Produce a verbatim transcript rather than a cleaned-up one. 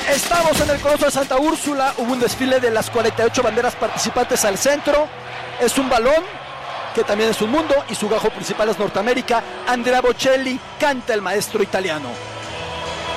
Estamos en el Coloso de Santa Úrsula. Hubo un desfile de las cuarenta y ocho banderas participantes al centro. Es un balón, que también es un mundo, y su gajo principal es Norteamérica. Andrea Bocelli canta El Maestro Italiano.